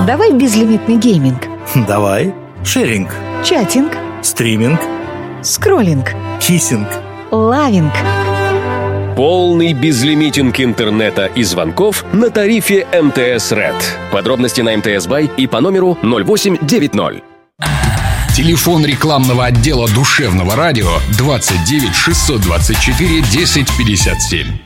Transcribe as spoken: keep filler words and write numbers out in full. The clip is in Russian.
Давай безлимитный гейминг. Давай. Шеринг. Чатинг. Стриминг. Скроллинг. Киссинг. Лавинг. Полный безлимитинг интернета и звонков на тарифе эм тэ эс Red. Подробности на эм тэ эс Бай и по номеру ноль восемь девять ноль. Телефон рекламного отдела душевного радио двадцать девять шестьсот двадцать четыре десять пятьдесят семь.